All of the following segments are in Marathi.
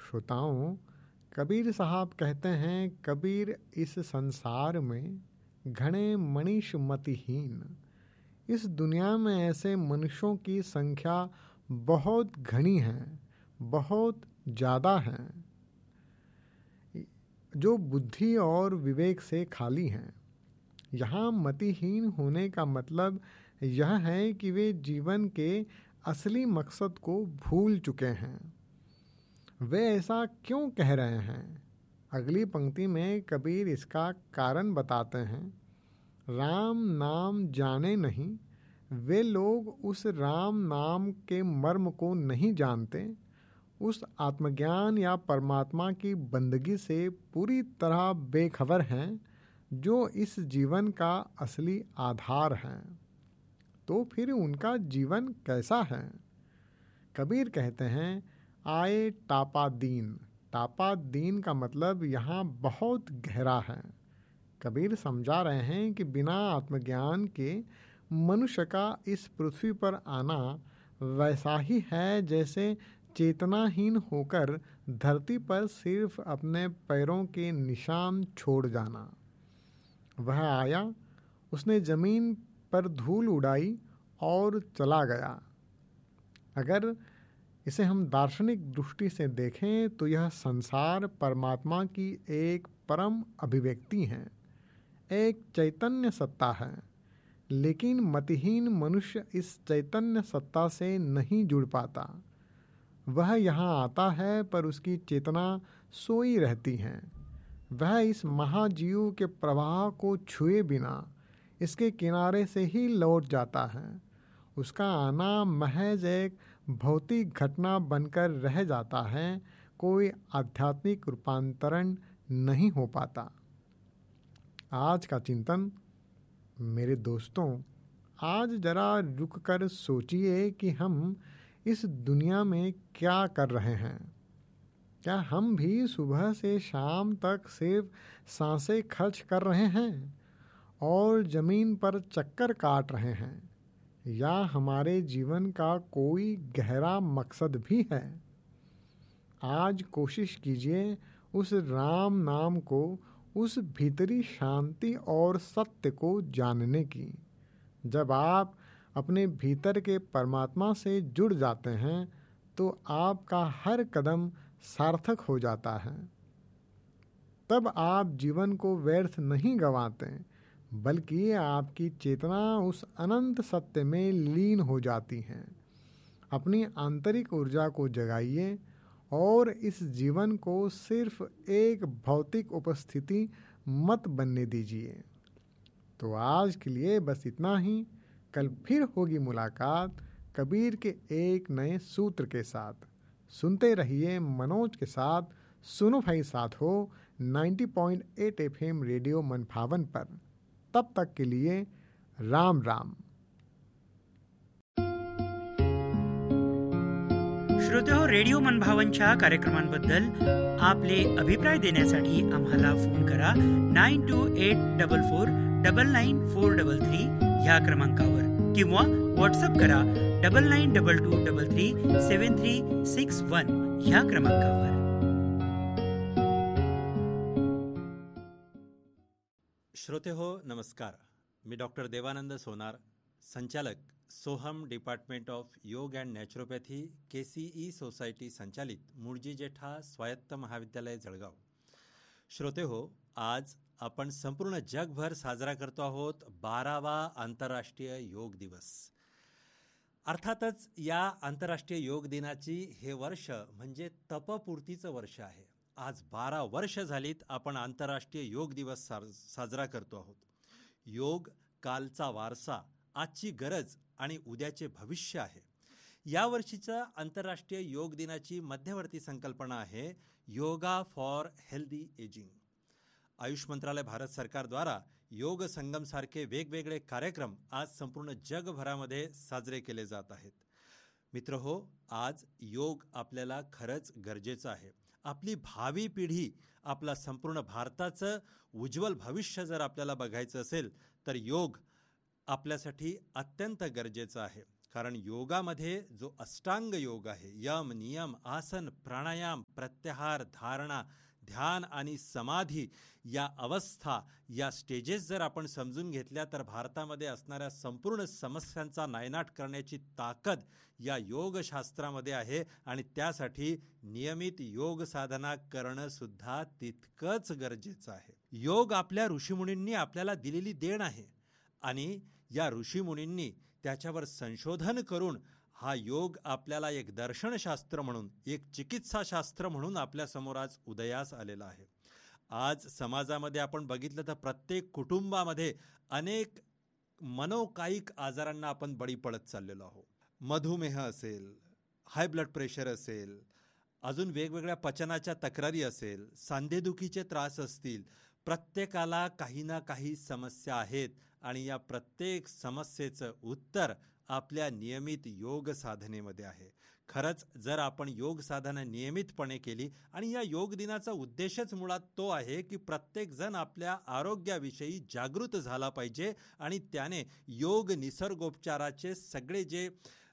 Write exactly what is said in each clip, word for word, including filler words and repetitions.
श्रोताओं, कबीर साहब कहते हैं, कबीर इस संसार में घने मनीष मतिहीन। इस दुनिया में ऐसे मनुष्यों की संख्या बहुत घनी है, बहुत ज़्यादा है, जो बुद्धि और विवेक से खाली हैं। यहाँ मतिहीन होने का मतलब यह है कि वे जीवन के असली मकसद को भूल चुके हैं। वे ऐसा क्यों कह रहे हैं? अगली पंक्ति में कबीर इसका कारण बताते हैं। राम नाम जाने नहीं, वे लोग उस राम नाम के मर्म को नहीं जानते, उस आत्मज्ञान या परमात्मा की बंदगी से पूरी तरह बेखबर हैं, जो इस जीवन का असली आधार है। तो फिर उनका जीवन कैसा है? कबीर कहते हैं, आए टापा दीन। टापा दीन का मतलब यहाँ बहुत गहरा है। कबीर समझा रहे हैं कि बिना आत्मज्ञान के मनुष्य का इस पृथ्वी पर आना वैसा ही है जैसे चेतनाहीन होकर धरती पर सिर्फ अपने पैरों के निशान छोड़ जाना। वह आया, उसने जमीन पर धूल उड़ाई और चला गया। अगर इसे हम दार्शनिक दृष्टि से देखें तो यह संसार परमात्मा की एक परम अभिव्यक्ति है, एक चैतन्य सत्ता है। लेकिन मतिहीन मनुष्य इस चैतन्य सत्ता से नहीं जुड़ पाता। वह यहाँ आता है पर उसकी चेतना सोई रहती है। वह इस महाजीव के प्रवाह को छुए बिना इसके किनारे से ही लौट जाता है। उसका आना महज एक भौतिक घटना बनकर रह जाता है, कोई आध्यात्मिक रूपांतरण नहीं हो पाता। आज का चिंतन। मेरे दोस्तों, आज जरा रुक कर सोचिए कि हम इस दुनिया में क्या कर रहे हैं। क्या हम भी सुबह से शाम तक सिर्फ सांसें खर्च कर रहे हैं और ज़मीन पर चक्कर काट रहे हैं, या हमारे जीवन का कोई गहरा मकसद भी है? आज कोशिश कीजिए उस राम नाम को, उस भीतरी शांति और सत्य को जानने की। जब आप अपने भीतर के परमात्मा से जुड़ जाते हैं तो आपका हर कदम सार्थक हो जाता है। तब आप जीवन को व्यर्थ नहीं गंवाते, बल्कि आपकी चेतना उस अनंत सत्य में लीन हो जाती है। अपनी आंतरिक ऊर्जा को जगाइए और इस जीवन को सिर्फ एक भौतिक उपस्थिति मत बनने दीजिए। तो आज के लिए बस इतना ही। कल फिर होगी मुलाकात कबीर के एक नए सूत्र के साथ। सुनते रहिए मनोज के साथ। सुनो भाई साथ हो नब्बे पॉइंट आठ एफएम रेडियो मनभावन पर। तब तक के लिए राम राम। श्रोतेहो, रेडिओ मनभावनच्या कार्यक्रमांबद्दल आपले अभिप्राय देण्यासाठी आम्हाला फोन करा nine to eight double four double nine four double three ह्या क्रमांकावर, किंवा व्हॉट्सअप करा double nine double two double three सेवन थ्री सिक्स वन ह्या क्रमांकावर. श्रोते हो नमस्कार. मी डॉक्टर देवानंद सोनार, संचालक सोहम डिपार्टमेंट ऑफ योग and naturopathy, K C E society संचालित मुळजी जेठा स्वायत्त महाविद्यालय जळगाव. श्रोते हो, आज आपण संपूर्ण जगभर साजरा करतो आहोत बारावा आंतरराष्ट्रीय योग दिवस. अर्थातच या आंतरराष्ट्रीय योग दिनाची हे वर्ष म्हणजे तपपूर्तीचं वर्ष आहे. आज बारा वर्ष झालीत आपण आंतरराष्ट्रीय योग दिवस साजरा करतो आहोत. योग कालचा वारसा, आजची गरज आणि उद्याचे भविष्य आहे. या वर्षीच्या आंतरराष्ट्रीय योग दिनाची मध्यवर्ती संकल्पना आहे yoga for healthy ageing. Ayush मंत्रालय भारत सरकार द्वारा योग संगम सारखे वेगवेगळे कार्यक्रम आज संपूर्ण जगभरामध्ये साजरे केले जात आहेत. मित्रहो, आज योग आपल्याला खरंच गरजेचं आहे. आपली भावी पिढी, आपला संपूर्ण भारताचं उज्ज्वल भविष्य जर आपल्याला बघायचं असेल तर योग आपल्यासाठी अत्यंत गरजेचं आहे. कारण योगामध्ये जो अष्टांग योग आहे, यम, नियम, आसन, प्राणायाम, प्रत्याहार, धारणा, ध्यान आणि समाधी या अवस्था, या स्टेजेस जर आपण समजून घेतल्या तर भारतामध्ये असणाऱ्या संपूर्ण समस्यांचा नायनाट करण्याची ताकद या योगशास्त्रामध्ये आहे. आणि त्यासाठी नियमित योग साधना करणं सुद्धा तितकंच गरजेचं आहे. योग आपल्या ऋषीमुनींनी आपल्याला दिलेली देण आहे आणि या ऋषीमुनींनी त्याच्यावर संशोधन करून हा योग आपल्याला एक दर्शनशास्त्र म्हणून, एक चिकित्साशास्त्र म्हणून आपल्यासमोर आज उदयास आलेला आहे. आज समाजामध्ये आपण बघितलं तर प्रत्येक कुटुंबामध्ये अनेक मनोकायिक आजारांना आपण बळी पडत चाललेलो आहोत. मधुमेह असेल, हाय ब्लड प्रेशर असेल, अजून वेगवेगळ्या पचनाच्या तक्रारी असेल, सांधेदुखीचे त्रास असतील, प्रत्येकाला काही ना काही समस्या आहेत आणि या प्रत्येक समस्येचं उत्तर आपल्या नियमित योग साधनेमध्ये आहे. खरंच जर आपण योग साधना नियमितपणे केली, आणि या योग दिनाचा उद्देशच मुळात तो आहे की प्रत्येक जण आपल्या आरोग्याविषयी जागृत झाला पाहिजे आणि त्याने योग निसर्गोपचाराचे सगळे जे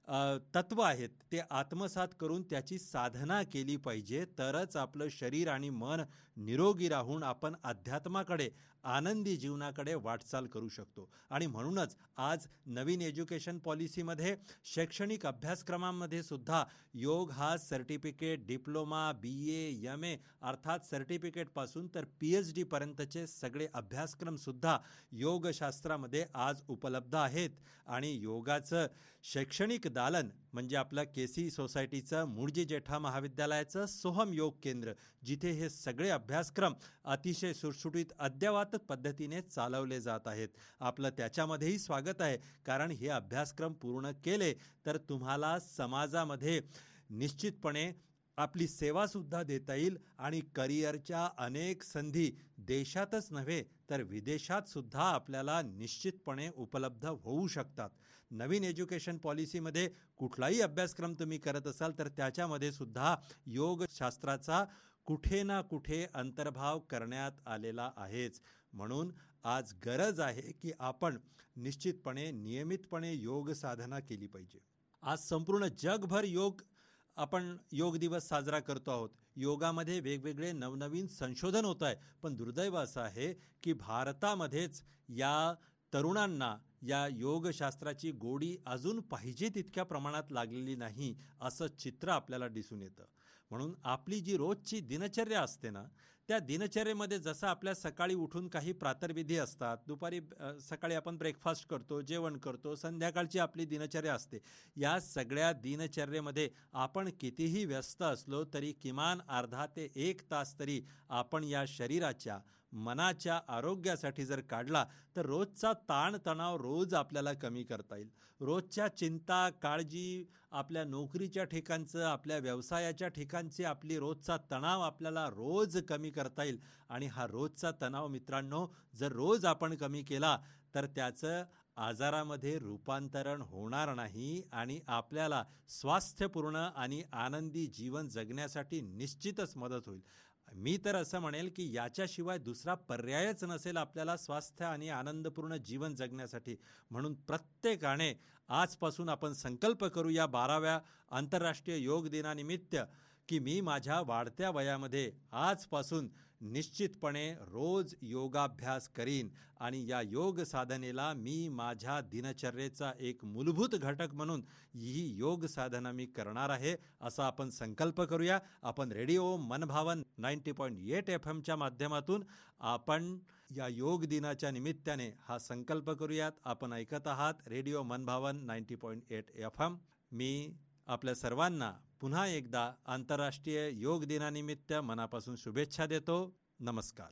तत्व आहेत ते आत्मसात करून त्याची साधना केली पाहिजे. तरच आपलं शरीर आणि मन निरोगी राहून आपण अध्यात्माकडे, आनंदी जीवनाकडे वाटचाल करू शकतो. आणि म्हणूनच आज नवीन एज्युकेशन पॉलिसीमध्ये, शैक्षणिक अभ्यासक्रमांमध्ये सुद्धा योग हा certificate, diploma, B A, M A अर्थात सर्टिफिकेटपासून तर पी एच डीपर्यंतचे सगळे अभ्यासक्रमसुद्धा योगशास्त्रामध्ये आज उपलब्ध आहेत. आणि योगाचं शैक्षणिक दालन म्हणजे आपलं के सी सोसायटीचं मूळजी जेठा महाविद्यालयाचं सोहम योग केंद्र, जिथे हे सगळे अभ्यासक्रम अतिशय सुटसुटीत अद्ययावत पद्धतीने चालवले जात आहेत. आपलं त्याच्यामध्येही स्वागत आहे, कारण हे अभ्यासक्रम पूर्ण केले तर तुम्हाला समाजामध्ये निश्चितपणे आपली सेवासुद्धा देता येईल आणि करिअरच्या अनेक संधी देशातच नव्हे तर विदेशात सुद्धा आपल्याला निश्चितपणे उपलब्ध होऊ शकतात. नवीन एज्युकेशन पॉलिसीमध्ये कुठलाही अभ्यासक्रम तुम्ही करत असाल तर त्याच्यामध्ये सुद्धा योगशास्त्राचा कुठे ना कुठे अंतर्भाव करण्यात आलेला आहेच. म्हणून आज गरज आहे की आपण निश्चितपणे नियमितपणे योग साधना केली पाहिजे. आज संपूर्ण जगभर योग आपण योग दिवस साजरा करतो आहोत. योगामध्ये वेगवेगळे नवनवीन संशोधन होत आहे, पण दुर्दैव असं आहे की भारतामध्येच या तरुणांना या योगशास्त्राची गोडी अजून पाहिजे तितक्या प्रमाणात लागलेली नाही, असं चित्र आपल्याला दिसून येतं. म्हणून आपली जी रोजची दिनचर्या असते ना, त्या दिनचर्येमध्ये जसं आपल्या सकाळी उठून काही प्रातर्विधी असतात, दुपारी सकाळी आपण ब्रेकफास्ट करतो, जेवण करतो, संध्याकाळची आपली दिनचर्या असते. या सगळ्या दिनचर्येमध्ये आपण कितीही व्यस्त असलो तरी किमान अर्धा ते एक तास तरी आपण या शरीराच्या, मनाच्या आरोग्यासाठी जर काढला तर रोजचा ताणतणाव रोज आपल्याला कमी करता येईल. रोजच्या चिंता, काळजी, आपल्या नोकरीच्या ठिकाणचं, आपल्या व्यवसायाच्या ठिकाणचे आपली रोजचा तणाव आपल्याला रोज कमी करता येईल. आणि हा रोजचा तणाव मित्रांनो जर रोज आपण कमी केला तर त्याचं आजारामध्ये रूपांतरण होणार नाही आणि आपल्याला स्वास्थ्यपूर्ण आणि आनंदी जीवन जगण्यासाठी निश्चितच मदत होईल. मी तर असं म्हणेल की याच्याशिवाय दुसरा पर्यायच नसेल आपल्याला स्वास्थ्य आणि आनंदपूर्ण जीवन जगण्यासाठी. म्हणून प्रत्येकाने आजपासून आपण संकल्प करू या बाराव्या आंतरराष्ट्रीय योग दिनानिमित्त की मी माझ्या वाढत्या वयामध्ये आजपासून निश्चितपणे रोज योगाभ्यास करीन आणि या योग साधनेला मी माझ्या दिनचर्येचा एक मूलभूत घटक म्हणून ही योग साधना मी करणार आहे, असा आपण संकल्प करूया. आपण रेडिओ मनभावन नाईन्टी पॉईंट एट एफ एमच्या माध्यमातून आपण या योग दिनाच्या निमित्ताने हा संकल्प करूयात. आपण ऐकत आहात रेडिओ मनभावन ninety point eight F M. मी आपल्या सर्वांना पुन्हा एकदा आंतरराष्ट्रीय योग दिनानिमित्त मनापासून शुभेच्छा देतो. नमस्कार.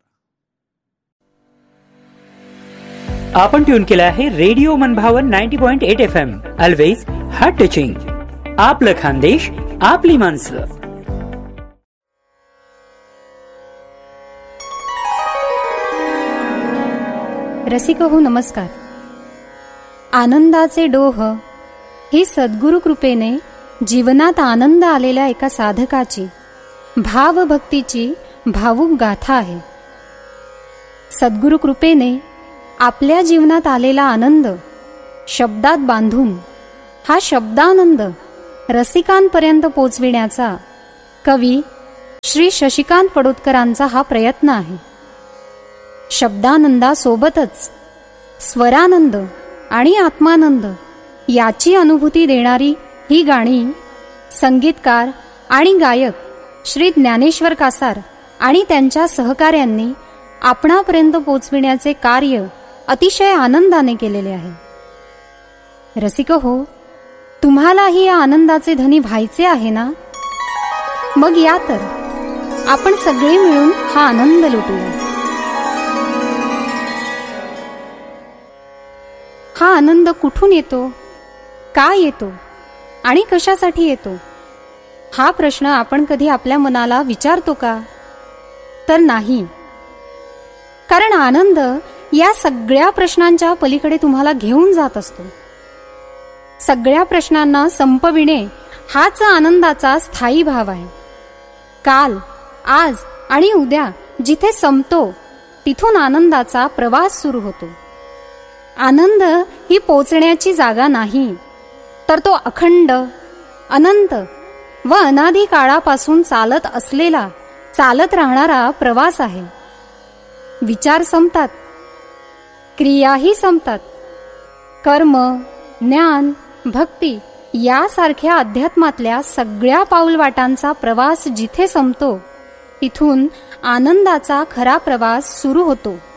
आपण ट्यून केला आहे रेडिओ मनभावन ninety point eight F M. Always heart touching. आपलं खानदेश, आपली माणसं. रसिक हो नमस्कार. आनंदाचे डोह ही सद्गुरु कृपेने जीवनात आनंद आलेल्या एका साधकाची भावभक्तीची भावुक गाथा आहे. सद्गुरु कृपेने आपल्या जीवनात आलेला आनंद शब्दात बांधून हा शब्दानंद रसिकांपर्यंत पोचविण्याचा कवी श्री शशिकांत पडोदकरांचा हा प्रयत्न आहे. शब्दानंदासोबतच स्वरानंद आणि आत्मानंद याची अनुभूती देणारी ही गाणी संगीतकार आणि गायक श्री ज्ञानेश्वर कासार आणि त्यांच्या सहकाऱ्यांनी आपणापर्यंत पोचविण्याचे कार्य अतिशय आनंदाने केलेले आहे. रसिक हो, तुम्हालाही या आनंदाचे धनी व्हायचे आहे ना? मग या तर आपण सगळे मिळून हा आनंद लुटूया. हा आनंद कुठून येतो, का येतो आणि कशासाठी येतो, हा प्रश्न आपण कधी आपल्या मनाला विचारतो का? तर नाही. कारण आनंद या सगळ्या प्रश्नांच्या पलीकडे तुम्हाला घेऊन जात असतो. सगळ्या प्रश्नांना संपविणे हाच आनंदाचा स्थायी भाव आहे. काल, आज आणि उद्या जिथे संपतो तिथून आनंदाचा प्रवास सुरू होतो. आनंद ही पोचण्याची जागा नाही, तर तो अखंड, अनंत व अनादी काळापासून चालत असलेला, चालत राहणारा प्रवास आहे. विचार संपतात, क्रियाही संपतात. कर्म, ज्ञान, भक्ती यासारख्या अध्यात्मातल्या सगळ्या पाऊलवाटांचा प्रवास जिथे संपतो तिथून आनंदाचा खरा प्रवास सुरू होतो.